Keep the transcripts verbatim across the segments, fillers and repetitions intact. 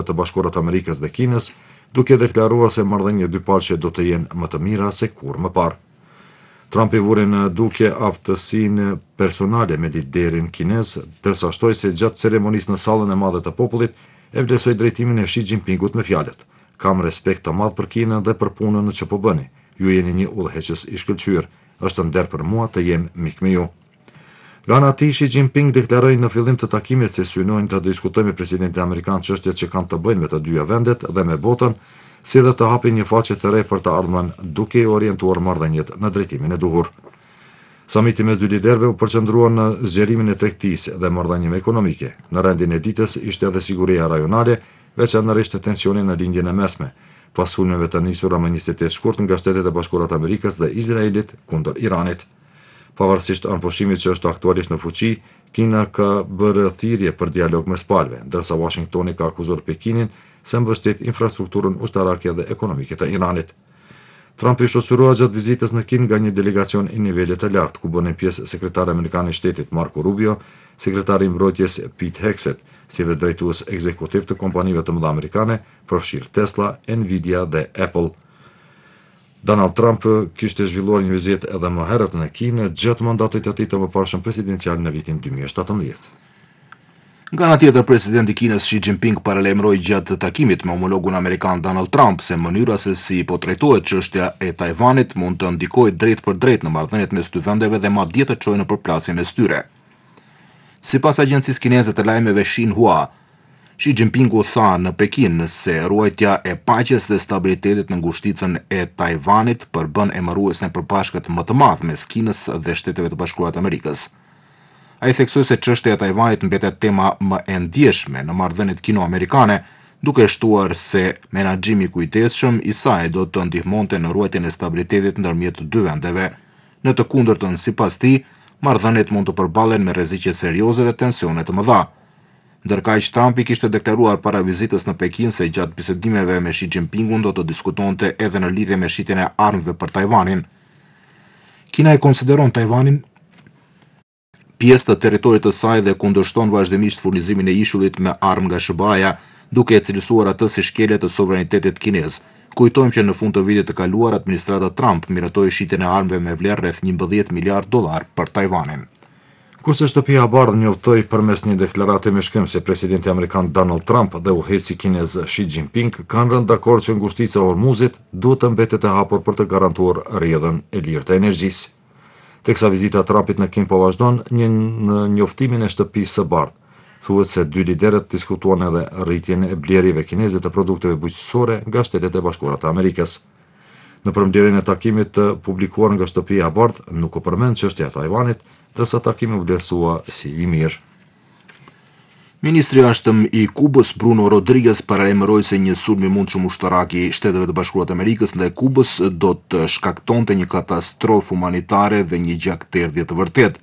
të Bashkuara të Amerikës dhe Kinës, duke deklaruar se marrëdhëniet dypalçe do të jenë më të mira se kurrë më parë. Trump i vuri në dukje aftësinë personale me liderin kinez, ndërsa shtoi se gjatë ceremonisë në sallën e madhe të popullit e vlerësoi drejtimin e Xi Jinpingut me fjalët: "Kam respekt të madh për Kinën dhe për punën që po bëni. Ju jeni një udhëheqës i shkëlqyer. Është nder për mua të jem mik me ju." Nga ana e tij, Xi Jinping deklaroi në fillim të takimit se synojnë të diskutojnë me presidentin amerikan çështjet që kanë të bëjnë me të dyja vendet dhe me botën, si dhe të hapin një faqe të re për të ardhmen, duke i orientuar marrëdhëniet në drejtimin e duhur. Samiti mes dy liderëve u përqendrua në zgjerimin e tregtisë dhe marrëdhënieve ekonomike. Në rendin e ditës ishte edhe siguria rajonale, veçanërisht tensioni në lindjen e mesme, pas sulmeve të nisura më njëzet e tetë shkurt nga Shtetet e Bashkuara të Amerikës dhe Izraelit kundër Iranit. Pavarësisht anëpushimit që është aktualisht në fuqi, Kina ka bërë thirrje për dialog mes palëve, ndërsa Washingtoni ka akuzuar Pekinin se mbështet infrastrukturën ushtarake dhe ekonomike të Iranit. Trump i shoqërua gjatë vizitës në Kinë nga një delegacion i nivelit të lartë, ku bënin pjesë sekretari amerikan i shtetit Marco Rubio, sekretari i mbrojtjes Pete Hegseth, si dhe drejtues ekzekutiv të kompanive të mëdha amerikane, përfshirë Tesla, Nvidia dhe Apple. Donald Trump kishte zhvilluar një vizitë edhe më herët në Kinë gjatë mandatit të tij të mëparshëm presidencial në vitin dy mijë e shtatëmbëdhjetë. Nga ana tjetër, presidenti i Kinës Xi Jinping paralajmëroi gjatë takimit me homologun amerikan Donald Trump se mënyra se si po trajtohet çështja e Tajvanit mund të ndikojë drejt për drejt në marrëdhëniet mes dy vendeve dhe madje të çojë në përplasje mes tyre. Sipas agjencisë kineze të lajmeve Xinhua, Xi Jinping u tha në Pekin se ruajtja e paqes dhe stabilitetit në ngushticën e Tajvanit përbën emërues në përbashkët më të madh mes Kinës dhe Shteteve të Bashkuara të Amerikës. Ai theksoi se çështja e Tajvanit mbetet tema më e ndjeshme në marrëdhëniet kino-amerikane, duke shtuar se menaxhimi i kujdesshëm i saj do të ndihmonte në ruajtjen e stabilitetit ndërmjet të dy vendeve. Në të kundërtën, sipas tij, marrëdhëniet mund të përballen me rreziqe serioze dhe tensione të mëdha. Ndërkaq, Trump i kishte deklaruar para vizitës në Pekin se gjatë bisedimeve me Xi Jinpingun do të diskutonte edhe në lidhje me shitjen e armëve për Tajvanin. Kina e konsideron Tajvanin pjesë të territorit të saj dhe kundërshton vazhdimisht furnizimin e ishullit me armë nga S B A-ja, duke e cilësuar atë si shkelje të sovranitetit kinez. Kujtojmë që në fund të vitit të kaluar administrata Trump miratoi shitjen e armëve me vlerë rreth njëmbëdhjetë miliardë dollar për Tajvanin. Kurse shtëpia e bardhë njoftoi përmes një deklarate me shkrim se presidenti amerikan Donald Trump dhe udhëheqësi kinez Xi Jinping kanë rënë dakord që ngushtica e Hormuzit duhet të mbetet e hapur për të garantuar rrjedhën e lirë të energjisë. Teksa vizita e Trumpit në Kinë po vazhdon, një në njoftimin e shtëpisë së bardhë thuhet se dy liderët diskutuan edhe rritjen e blerjeve kineze të produkteve bujqësore nga Shtetet e Bashkuara të Amerikës. Në përmbledhjen e takimit të publikuar nga shtëpia e bardhë nuk u përmend çështja e Tajvanit, ndërsa takimi u vlerësua si i mirë. Ministri i Jashtëm i Kubës Bruno Rodriguez paralajmëroi se një sulm i mundshëm ushtarak i Shteteve të Bashkuara të Amerikës ndaj Kubës do të shkaktonte një katastrofë humanitare dhe një gjaktherdhje të vërtetë.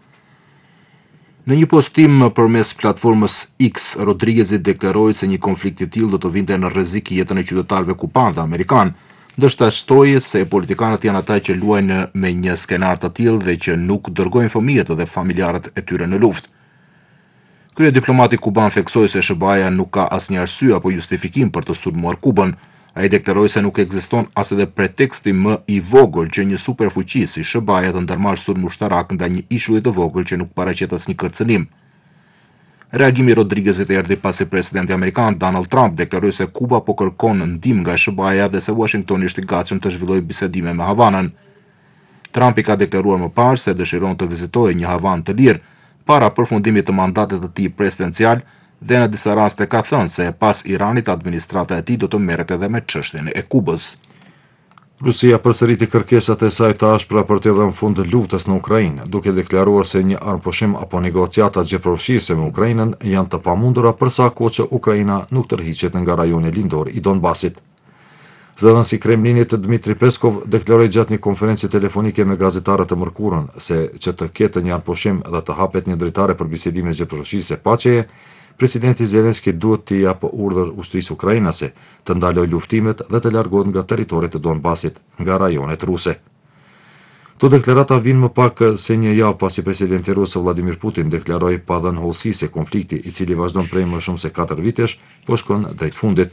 Në një postim përmes platformës X, Rodriguez i deklaroi se një konflikt i tillë do të vinte në rrezik jetën e qytetarëve kubantë amerikan, ndërsa shtoi se politikanët janë ata që luajnë me një skenar të tillë dhe që nuk dërgojnë fëmijët dhe familjarët e tyre në luftë. Kryediplomati kuban theksoi se S B A-ja nuk ka asnjë arsye apo justifikim për të sulmuar Kubën. Ai deklaroi se nuk ekziston as edhe preteksti më i vogël që një superfuqi si S B A-ja të ndërmarrë sulm ushtarak ndaj një ishulli të vogël që nuk paraqet asnjë kërcënim. Reagimi i Rodriguezit erdhi pasi presidenti amerikan Donald Trump deklaroi se Kuba po kërkon ndihmë nga S B A-ja dhe se Washingtoni është i gatshëm të zhvillojë bisedime me Havanën. Trump i ka deklaruar më parë se dëshiron të vizitojë një Havanë të lirë para përfundimit të mandatit të tij presidencial dhe në disa raste ka thënë se pas Iranit administrata e tij do të merret edhe me çështjen e Kubës. Rusia përsëriti kërkesat e saj të ashpra për të dhënë fund luftës në Ukrainë, duke deklaruar se një armpushim apo negociata gjithëpërfshirëse me Ukrainën janë të pamundura për sa kohë që Ukraina nuk tërhiqet nga rajoni lindor i Donbasit. Zëdhënësi i Kremlinit Dmitri Peskov deklaroi gjatë një konferencë telefonike me gazetarët të mërkurën se që të ketë një armpushim dhe të hapet një drejtare për bisedime gjithëpërfshirëse paqeje, presidenti Zelenski duhet t'i japë urdhër ushtrisë ukrainase të ndalojë luftimet dhe të largohet nga territorit të Donbasit, nga rajonet ruse. Këto deklarata vinë më pak se një javë pasi presidenti rus Vladimir Putin deklaroi pa dhënë hollësi se konflikti, i cili vazhdon prej më shumë se katër vitesh, po shkon drejt fundit.